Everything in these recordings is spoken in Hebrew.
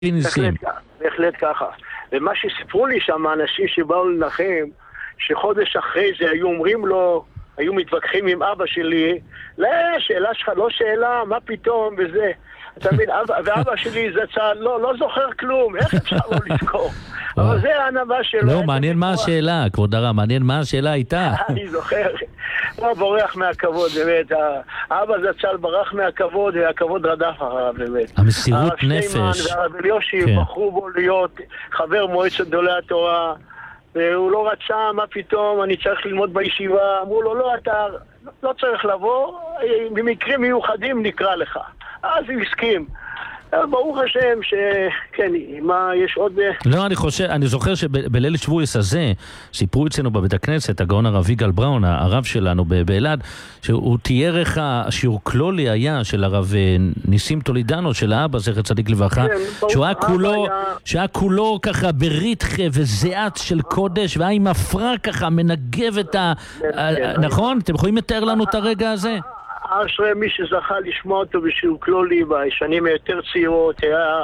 ניסים. בהחלט ככה. ומה שסיפרו לי שם, האנשים שבאו לנחם, שחודש אחרי זה היו אומרים לו, היו מתווכחים עם אבא שלי, לא, שאלה שלך לא שאלה, מה פתאום וזה. אתה מבין, ואבא שלי זצ"ל, לא זוכר כלום, איך אפשר לא לזכור? אבל זה הענווה שלו. לא, מעניין מה השאלה, כבוד הרב, מעניין מה השאלה הייתה. אני זוכר, הוא בורח מהכבוד, באמת, האבא זצ"ל ברח מהכבוד, והכבוד רדף אחריו, באמת. המסירות נפש. הרב שטיימן והרב אליושיב בחרו בו להיות חבר מועצת גדולי התורה, והוא לא רצה, מה פתאום, אני צריך ללמוד בישיבה, אמרו לו, לא, אתה לא צריך לבוא, במקרים מיוחדים נקרא לך. אז הוא הסכים. ברוך השם שכן, מה יש עוד... לא, אני זוכר שבליל שבועס הזה סיפרו אצלנו בבית הכנסת, הגאון הרב יגאל בראון, הרב שלנו באלעד, שהוא תיאר איך השיעור כלולי היה של הרב ניסים טולידנו, של האבא זכר צדיק לברכה, שהיה כולו ככה בריתחה וזיעת של קודש, והיה עם הפרה ככה מנגב את נכון? אתם יכולים לתאר לנו את הרגע הזה? אשרי מי שזכה לשמוע אותו בשיעור כלולי בשנים היותר צעירות, היה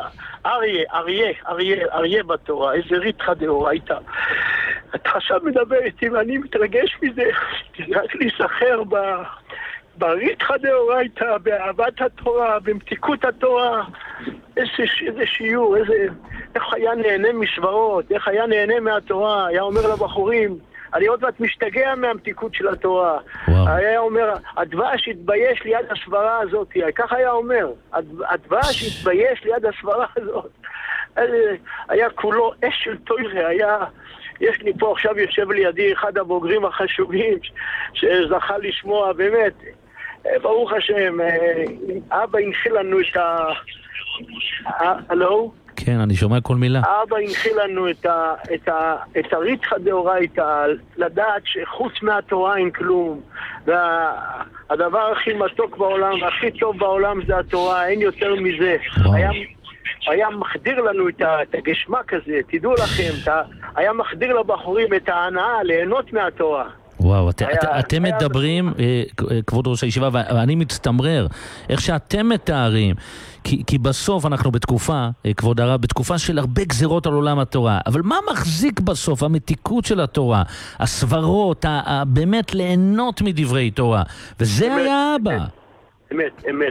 אריה בתורה, איזה ריתחא דאורייתא. אתה עכשיו מדבר איתי ואני מתרגש מזה, רק להיזכר בריתחא דאורייתא, באהבת התורה, במתיקות התורה, איזה שיעור, איך היה נהנה מסברות, איך היה נהנה מהתורה, היה אומר לבחורים, אני עוד מעט משתגע מהמתיקות של התורה. היה אומר, הדבש התבייש ליד הסברה הזאת. כך היה אומר, הדבש התבייש ליד הסברה הזאת. היה כולו אש של תוירה. יש לי פה עכשיו יושב לידי אחד הבוגרים החשובים שזכה לשמוע, באמת, ברוך השם, אבא הנחיל לנו הלו? כן, אני שומע כל מילה. האבא הנחיל לנו את הריתחא דאורייתא, לדעת שחוץ מהתורה אין כלום. והדבר הכי מתוק בעולם והכי טוב בעולם זה התורה, אין יותר מזה. היה מחדיר לנו את הגשמק הזה, תדעו לכם, היה מחדיר לבחורים את ההנאה, ליהנות מהתורה. וואו, אתם מדברים, כבוד ראש הישיבה, ואני מצטמרר, איך שאתם מתארים, כי בסוף אנחנו בתקופה, כבוד הרב, בתקופה של הרבה גזירות על עולם התורה, אבל מה מחזיק בסוף? המתיקות של התורה, הסברות, באמת ליהנות מדברי תורה, וזה היה אבא. אמת.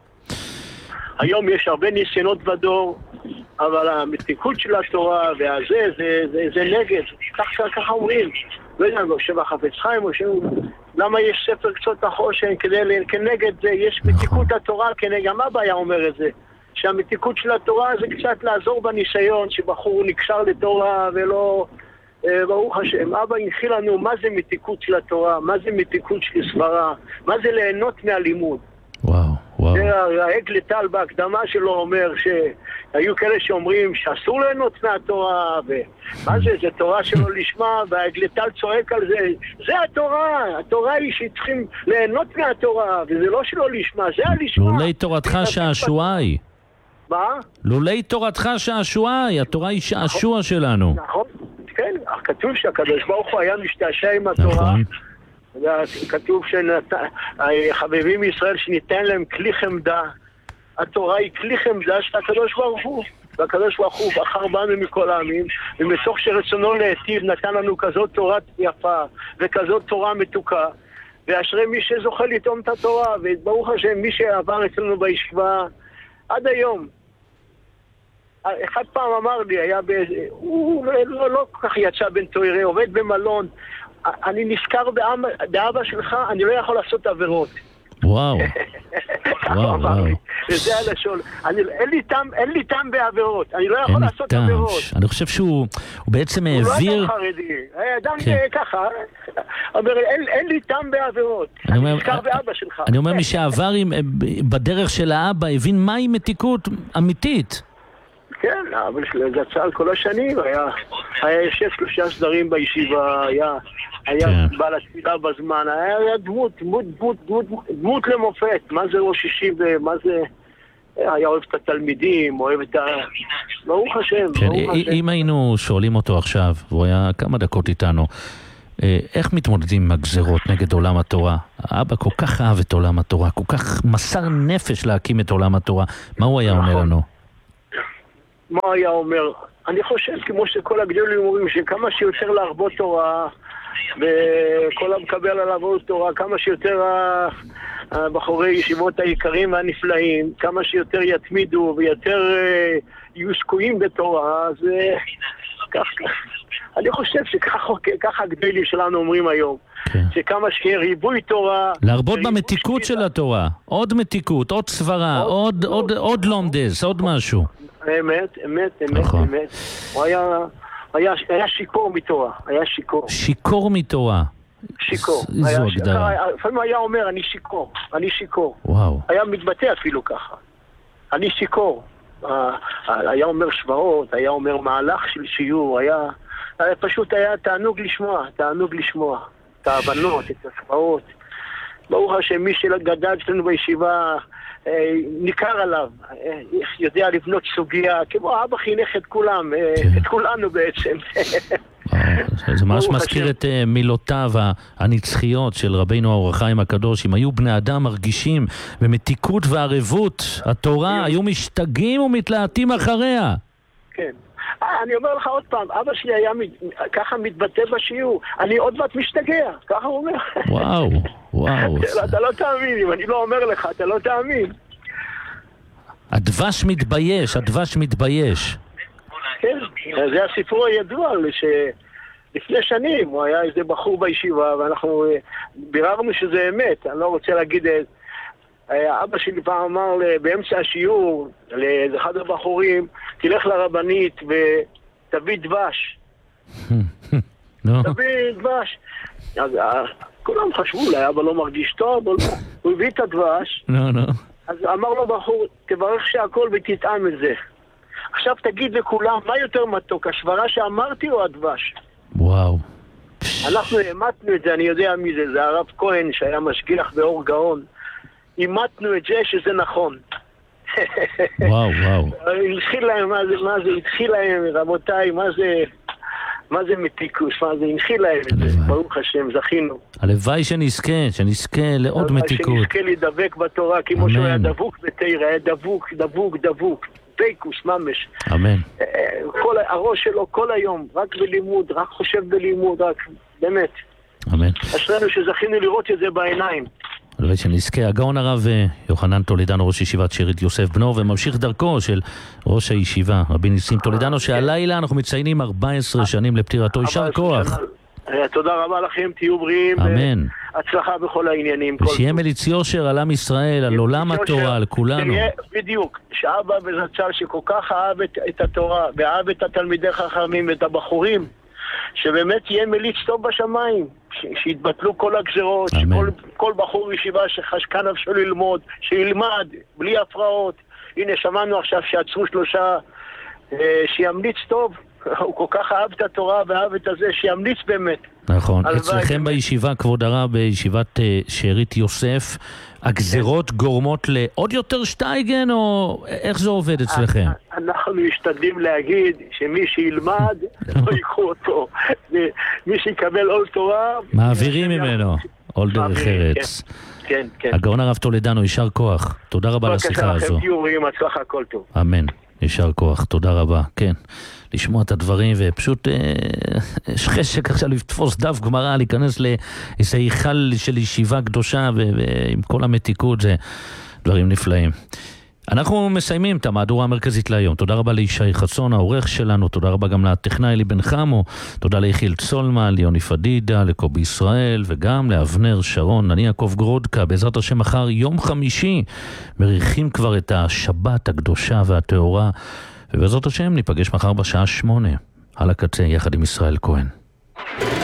היום יש הרבה ניסיונות בדור, אבל המתיקות של התורה, זה נגד, ככה אומרים. לא יודע, שבע חפץ חיים, למה יש ספר קצות החושן, כנגד זה, יש מתיקות התורה, גם אבא היה אומר את זה, שהמתיקות של התורה זה קצת לעזור בניסיון, שבחור נקשר לתורה ולא, ברוך השם, אבא הנחיל לנו מה זה מתיקות של התורה, מה זה מתיקות של סברה, מה זה ליהנות מהלימוד. וואו. העגל טל בהקדמה שלו אומר שהיו כאלה שאומרים שאסור ליהנות מהתורה, ומה זה תורה שלא לשמה, והעגל טל צועק על זה, זה התורה היא שצריכים ליהנות מהתורה, וזה לא שלא לשמה, זה הלשמה. לולי תורתך שעשועה היא. מה? לולי תורתך שעשועה היא, התורה היא שעשוע שלנו. נכון, כן, כתוב שהקדוש ברוך הוא היה משתעשע עם התורה. כתוב שחבבים ישראל שניתן להם כלי חמדה, התורה היא כלי חמדה של הקדוש ברוך הוא, והקדוש ברוך הוא בחר בנו מכל העמים, ומתוך שרצונו להיטיב נתן לנו כזאת תורה יפה וכזאת תורה מתוקה, ואשרי מי שזוכה לטעום את התורה. וברוך השם, מי שעבר אצלנו בישיבה עד היום, אחד פעם אמר לי, הוא לא כל כך יצא בן תוירה, עובד במלון, אני נזכר באבא שלך, אני לא יכול לעשות עבירות. וואו. וזה הלשון. אין לי טעם בעבירות. אני לא יכול לעשות עבירות. אני חושב שהוא בעצם העביר... הוא לא אדם חרדי. אדם ככה. אומר, אין לי טעם בעבירות. אני נזכר באבא שלך. אני אומר, מי שעבר בדרך של האבא, הבין מהי מתיקות אמיתית. כן, אבל זצ"ל כל השנים היה יושב 3 סדרים בישיבה, היה בעל התפילה בזמן, היה דמות למופת. מה זה ראש אישי ומה זה... היה אוהב את התלמידים, אוהב את ברוך השם. אם היינו שואלים אותו עכשיו, והוא היה כמה דקות איתנו, איך מתמודדים עם הגזרות נגד עולם התורה? האבא כל כך אהב את עולם התורה, כל כך מסר נפש להקים את עולם התורה. מה הוא היה אומר לנו? מה היה אומר? אני חושב, כמו שכל הגדולים אומרים, שכמה שיותר להרבות תורה, וכל המקבל על להרבות תורה, כמה שיותר הבחורי ישיבות העיקרים והנפלאים, כמה שיותר יתמידו ויותר יהיו שקועים בתורה, אז אני חושב שככה הגדולים שלנו אומרים היום. שכמה שיהיה ריבוי תורה, להרבות במתיקות של התורה, עוד מתיקות, עוד סברה, עוד לומדס, עוד משהו. אמת. הוא היה שיקור מתורה, היה שיקור. שיקור מתורה. שיקור. איזו הגדרה. לפעמים היה אומר, אני שיקור. וואו. היה מתבטא אפילו ככה. אני שיקור. היה אומר שברות, היה אומר מהלך של שיעור, פשוט היה תענוג לשמוע. את ההבנות, את הספרות. ברוך השם, מי שגדל אצלנו בישיבה ניכר עליו, יודע לבנות סוגיה, כמו אבא חינך את כולם, את כולנו בעצם. זה ממש מזכיר את מילותיו הנצחיות של רבינו האור החיים הקדוש. אם היו בני אדם מרגישים במתיקות וערבות התורה, היו משתגעים ומתלהטים אחריה. כן. אני אומר לך עוד פעם, אבא שלי היה ככה מתבטא בשיעור, אני עוד מעט משתגע, ככה הוא אומר. וואו. אתה לא תאמין, אם אני לא אומר לך, אתה לא תאמין. הדבש מתבייש. כן, זה הסיפור הידוע, שלפני שנים הוא היה איזה בחור בישיבה, ואנחנו ביררנו שזה אמת, אני לא רוצה להגיד את... אבא שלי פעם אמר באמצע השיעור לאחד הבחורים, תלך לרבנית ותביא דבש. תביא דבש. אז כולם חשבו, אולי אבא לא מרגיש טוב, הוא הביא את הדבש. אז אמר לו בחור, תברך שהכל ותטעם את זה. עכשיו תגיד לכולם, מה יותר מתוק, השברה שאמרתי או הדבש? וואו. אנחנו אימתנו את זה, אני יודע מי זה, זה הרב כהן שהיה משגיח באור גאון. אימתנו את זה שזה נכון. וואו. התחיל להם, מה זה, התחיל להם, רבותיי, מה זה מתיקוס, התחיל להם את זה, ברוך השם, זכינו. הלוואי שנזכה לעוד מתיקות. שנזכה להידבק בתורה, כמו שהוא היה דבוק בתורה, היה דבוק, דבקוס ממש. אמן. הראש שלו כל היום, רק בלימוד, רק חושב בלימוד, רק, באמת. אמן. אשרינו שזכינו לראות את זה בעיניים. הלוואי שנזכה. הגאון הרב יוחנן טולדנו, ראש ישיבת שארית יוסף בנו, וממשיך דרכו של ראש הישיבה, רבי ניסים טולדנו, שהלילה אנחנו מציינים 14 שנים לפטירתו. יישר כוח. תודה רבה לכם, תהיו בריאים. אמן. הצלחה בכל העניינים. ושיהיה מליץ יושר על עם ישראל, על עולם התורה, על כולנו. בדיוק, שאבא וזצ"ל שכל כך אהב את התורה, ואהב את התלמידי חכמים ואת הבחורים, שבאמת יהיה מליץ טוב בשמיים, שיתבטלו כל הגזרות, שכל בחור ישיבה שחשקה נפשו ללמוד, שילמד בלי הפרעות. הנה שמענו עכשיו שעצרו 3, שימליץ טוב. הוא כל כך אהב את התורה ואהב את הזה, שימליץ באמת. נכון. אצלכם בישיבה, כבוד הרב, בישיבת שארית יוסף, הגזרות גורמות לעוד יותר שטייגן, או איך זה עובד אצלכם? אנחנו משתדלים להגיד שמי שילמד, לא ייקחו אותו. מי שיקבל עול תורה... מעבירים ממנו עול דרך ארץ. כן. הגאון הרב טולדנו, יישר כוח. תודה רבה לשיחה הזו. הצלחה, הכל טוב. אמן. יישר כוח, תודה רבה. כן, לשמוע את הדברים, ופשוט יש חשק עכשיו לתפוס דף גמרא, להיכנס לאיזה היכל של ישיבה קדושה, ועם כל המתיקות, זה דברים נפלאים. אנחנו מסיימים את המהדורה המרכזית להיום. תודה רבה לישי חסון, העורך שלנו, תודה רבה גם לטכנאי לי בן חמו, תודה ליחיל צולמן, ליוני פדידה, לקובי ישראל, וגם לאבנר שרון, אני יעקב גרודקה. בעזרת השם מחר יום חמישי, מריחים כבר את השבת הקדושה והטהורה, ובעזרת השם ניפגש מחר בשעה 8 על הקצה יחד עם ישראל כהן.